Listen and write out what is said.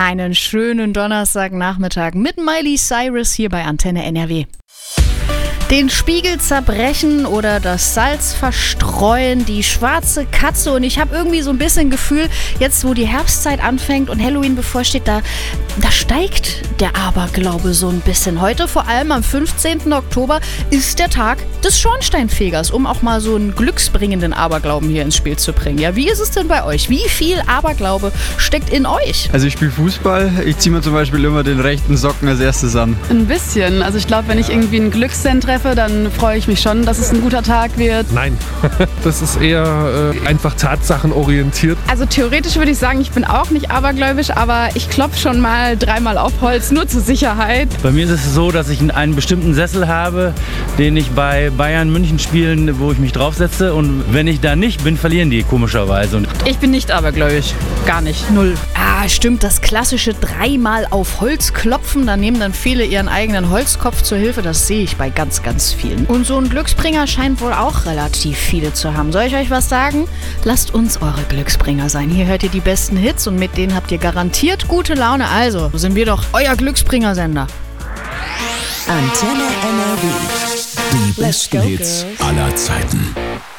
Einen schönen Donnerstagnachmittag mit Miley Cyrus hier bei Antenne NRW. Den Spiegel zerbrechen oder das Salz verstreuen, die schwarze Katze. Und ich habe irgendwie so ein bisschen Gefühl, jetzt wo die Herbstzeit anfängt und Halloween bevorsteht, da steigt der Aberglaube so ein bisschen. Heute, vor allem am 15. Oktober, ist der Tag des Schornsteinfegers, um auch mal so einen glücksbringenden Aberglauben hier ins Spiel zu bringen. Ja, wie ist es denn bei euch? Wie viel Aberglaube steckt in euch? Also ich spiele Fußball. Ich ziehe mir zum Beispiel immer den rechten Socken als erstes an. Ein bisschen. Also ich glaube, wenn ich irgendwie einen Glückssend treffe, dann freue ich mich schon, dass es ein guter Tag wird. Nein, das ist eher einfach tatsachenorientiert. Also theoretisch würde ich sagen, ich bin auch nicht abergläubisch, aber ich klopfe schon mal 3-mal auf Holz, nur zur Sicherheit. Bei mir ist es so, dass ich einen bestimmten Sessel habe, den ich bei Bayern München spielen, wo ich mich draufsetze. Und wenn ich da nicht bin, verlieren die komischerweise. Ich bin nicht abergläubisch. Gar nicht. Null. Ah, stimmt, das klassische 3-mal auf Holz klopfen. Da nehmen dann viele ihren eigenen Holzkopf zur Hilfe. Das sehe ich bei ganz vielen. Und so ein Glücksbringer scheint wohl auch relativ viele zu haben. Soll ich euch was sagen? Lasst uns eure Glücksbringer sein. Hier hört ihr die besten Hits und mit denen habt ihr garantiert gute Laune. Also sind wir doch euer Glücksbringer-Sender. Antenne NRW. Die besten Hits aller Zeiten.